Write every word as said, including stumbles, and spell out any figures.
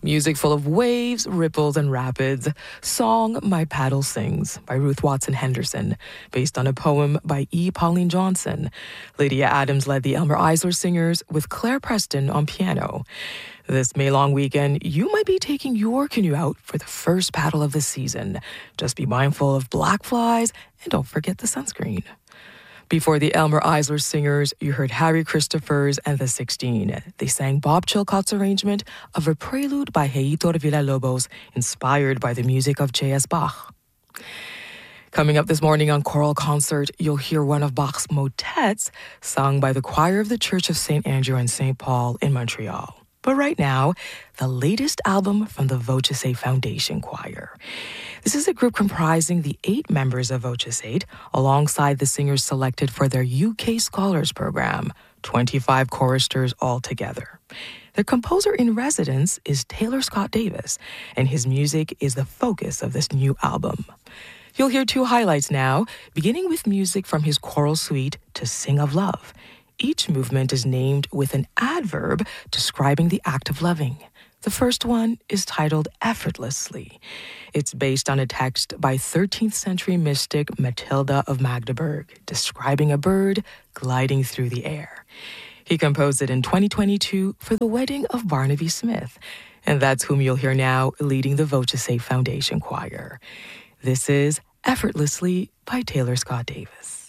Music full of waves, ripples, and rapids. Song My Paddle Sings by Ruth Watson Henderson, based on a poem by E. Pauline Johnson. Lydia Adams led the Elmer Eisler Singers with Claire Preston on piano. This May long weekend, you might be taking your canoe out for the first paddle of the season. Just be mindful of black flies and don't forget the sunscreen. Before the Elmer Eisler Singers, you heard Harry Christophers and the Sixteen. They sang Bob Chilcott's arrangement of a prelude by Heitor Villa-Lobos, inspired by the music of J S. Bach. Coming up this morning on Choral Concert, you'll hear one of Bach's motets sung by the choir of the Church of Saint Andrew and Saint Paul in Montreal. But right now, the latest album from the Voce Foundation Choir. This is a group comprising the eight members of Voce eight, alongside the singers selected for their U K Scholars Program, twenty-five choristers altogether. The composer in residence is Taylor Scott Davis, and his music is the focus of this new album. You'll hear two highlights now, beginning with music from his choral suite to Sing of Love. Each movement is named with an adverb describing the act of loving. The first one is titled Effortlessly. It's based on a text by thirteenth century mystic Matilda of Magdeburg, describing a bird gliding through the air. He composed it in twenty twenty-two for the wedding of Barnaby Smith, and that's whom you'll hear now leading the Voce Foundation Choir. This is Effortlessly by Taylor Scott Davis.